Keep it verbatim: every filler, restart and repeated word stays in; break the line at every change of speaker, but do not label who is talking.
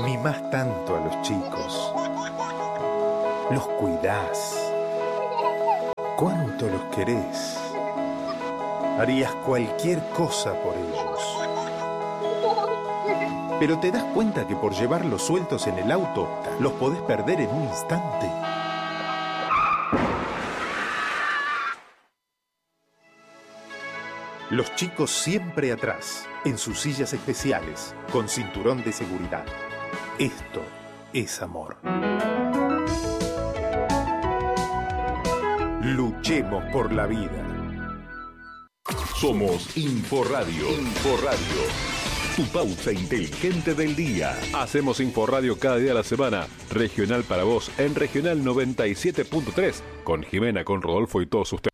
Mimás tanto a los chicos. Los cuidás. ¿Cuánto los querés? Harías cualquier cosa por ellos. Pero te das cuenta que por llevarlos sueltos en el auto, los podés perder en un instante. Los chicos siempre atrás, en sus sillas especiales, con cinturón de seguridad. Esto es amor. Luchemos por la vida.
Somos Inforradio. Inforradio. Tu pausa inteligente del día.
Hacemos Inforradio cada día de la semana. Regional para vos en Regional noventa y siete punto tres. Con Jimena, con Rodolfo y todos ustedes.